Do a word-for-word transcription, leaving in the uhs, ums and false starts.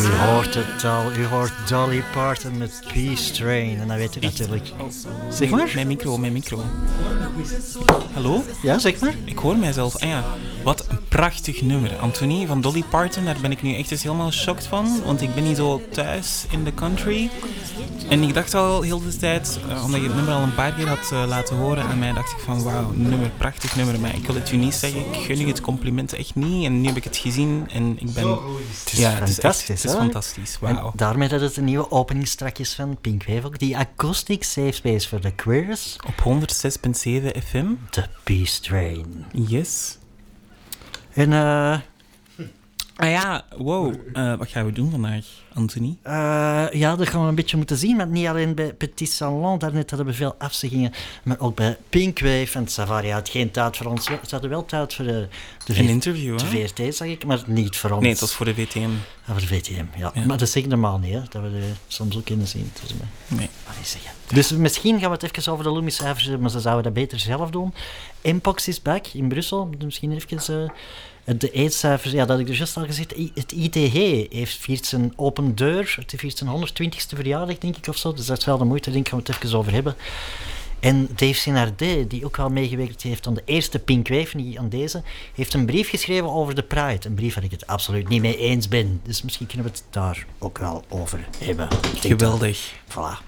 U hoort het al, u hoort Dolly Parton met Peace Train. En dan weet u natuurlijk... Oh. Zeg maar. Mijn micro, mijn micro. Hallo? Ja, zeg maar. Ik hoor mijzelf. Ah ja, wat een prachtig nummer. Anthony van Dolly Parton, daar ben ik nu echt eens helemaal shocked van. Want ik ben niet zo thuis in de country. En ik dacht al heel de tijd, uh, omdat je het nummer al een paar keer had uh, laten horen aan mij, dacht ik van wauw, nummer, prachtig nummer. Maar ik wil het u niet zeggen, ik gun u het compliment echt niet. En nu heb ik het gezien en ik ben... Het is ja, fantastisch, het is, echt, het is hè? fantastisch. Wauw. En daarmee dat het een nieuwe openingstrakjes van Pink Wave ook. Die acoustic safe space voor de queers. Op honderdzes komma zeven F M. De Peace Train. Yes. En eh... Ah ja, wow. Uh, wat gaan we doen vandaag, Anthony? Uh, ja, dat gaan we een beetje moeten zien. Want niet alleen bij Petit Salon, daarnet hadden we veel afzeggingen. Maar ook bij Pink Wave en Savaria had geen tijd voor ons. Ze hadden wel tijd voor de, de, een interview, de hè? V R T, zag ik, maar niet voor ons. Nee, het was voor de V T M. Ah, voor de V T M, ja. ja. Maar dat zeg ik normaal niet, hè, dat we de soms ook kunnen zien. Dus, maar, nee. Maar niet zeggen. Dus misschien gaan we het even over de Loomis-cijfers hebben, maar ze zouden dat beter zelf doen. Mpox is back in Brussel. Misschien even... Uh, de aidscijfers, ja, dat had ik dus juist al gezegd. Het I T G heeft viert zijn open deur. Het viert zijn honderdtwintigste verjaardag, denk ik, of zo. Dus dat is wel de moeite, denk ik, gaan we het even over hebben. En Dave Sinardé, die ook wel meegewerkt heeft aan de eerste Pink Wave, niet aan deze, heeft een brief geschreven over de Pride. Een brief waar ik het absoluut niet mee eens ben. Dus misschien kunnen we het daar ook wel over hebben. Geweldig. Voilà.